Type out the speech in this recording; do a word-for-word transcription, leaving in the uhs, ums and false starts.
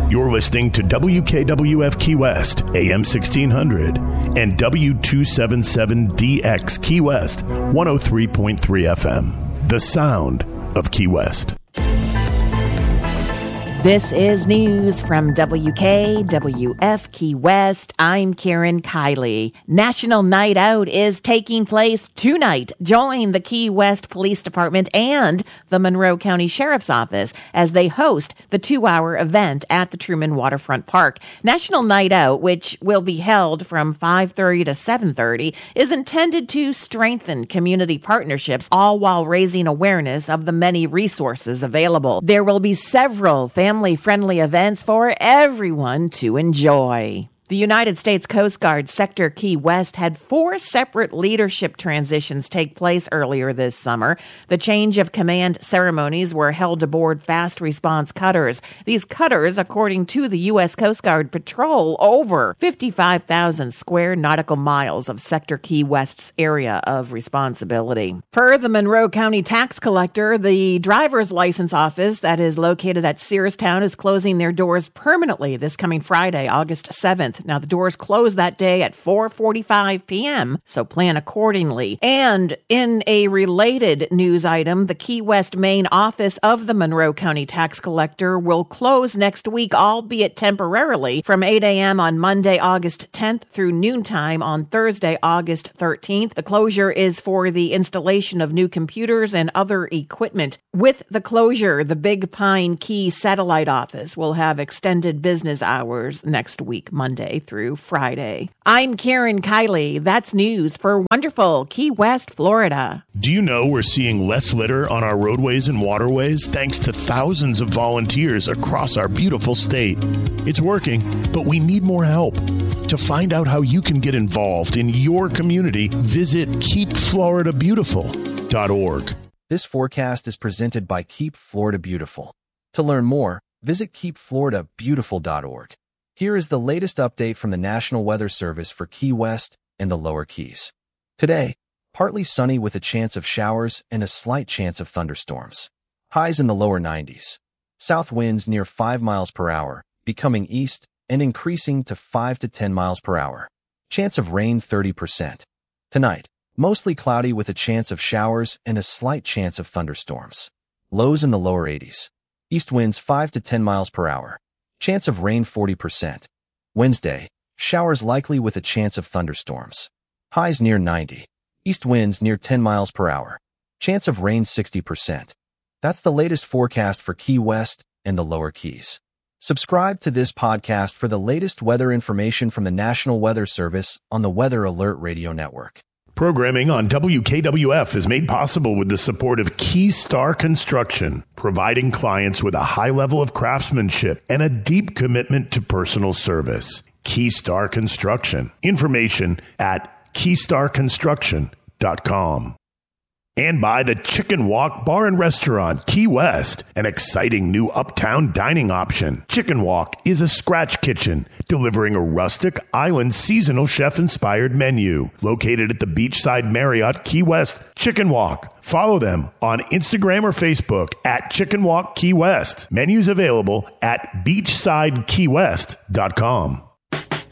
You're listening to W K W F Key West, A M sixteen hundred, and W two seventy-seven D X Key West, one oh three point three F M. The sound of Key West. This is news from W K W F Key West. I'm Karen Kiley. National Night Out is taking place tonight. Join the Key West Police Department and the Monroe County Sheriff's Office as they host the two-hour event at the Truman Waterfront Park. National Night Out, which will be held from five thirty to seven thirty, is intended to strengthen community partnerships, all while raising awareness of the many resources available. There will be several family family-friendly events for everyone to enjoy. The United States Coast Guard Sector Key West had four separate leadership transitions take place earlier this summer. The change of command ceremonies were held aboard fast response cutters. These cutters, according to the U S Coast Guard, patrol over fifty-five thousand square nautical miles of Sector Key West's area of responsibility. Per the Monroe County Tax Collector, the driver's license office that is located at Searstown is closing their doors permanently this coming Friday, August seventh. Now, the doors close that day at four forty-five p.m., so plan accordingly. And in a related news item, the Key West main office of the Monroe County Tax Collector will close next week, albeit temporarily, from eight a.m. on Monday, August tenth through noontime on Thursday, August thirteenth. The closure is for the installation of new computers and other equipment. With the closure, the Big Pine Key Satellite Office will have extended business hours next week, Monday through Friday. I'm Karen Kiley. That's news for wonderful Key West, Florida. Do you know we're seeing less litter on our roadways and waterways thanks to thousands of volunteers across our beautiful state? It's working, but we need more help. To find out how you can get involved in your community, visit keep florida beautiful dot org. This forecast is presented by Keep Florida Beautiful. To learn more, visit keep florida beautiful dot org. Here is the latest update from the National Weather Service for Key West and the Lower Keys. Today, partly sunny with a chance of showers and a slight chance of thunderstorms. Highs in the lower nineties. South winds near five miles per hour, becoming east and increasing to five to ten miles per hour. Chance of rain thirty percent. Tonight, mostly cloudy with a chance of showers and a slight chance of thunderstorms. Lows in the lower eighties. East winds five to ten miles per hour. Chance of rain forty percent. Wednesday, showers likely with a chance of thunderstorms. Highs near ninety. East winds near ten miles per hour. Chance of rain sixty percent. That's the latest forecast for Key West and the Lower Keys. Subscribe to this podcast for the latest weather information from the National Weather Service on the Weather Alert Radio Network. Programming on W K W F is made possible with the support of Keystar Construction, providing clients with a high level of craftsmanship and a deep commitment to personal service. Keystar Construction. Information at keystar construction dot com. And by the Chicken Walk Bar and Restaurant, Key West, an exciting new uptown dining option. Chicken Walk is a scratch kitchen, delivering a rustic, island, seasonal chef-inspired menu. Located at the Beachside Marriott, Key West, Chicken Walk. Follow them on Instagram or Facebook at Chicken Walk Key West. Menus available at beachside key west dot com.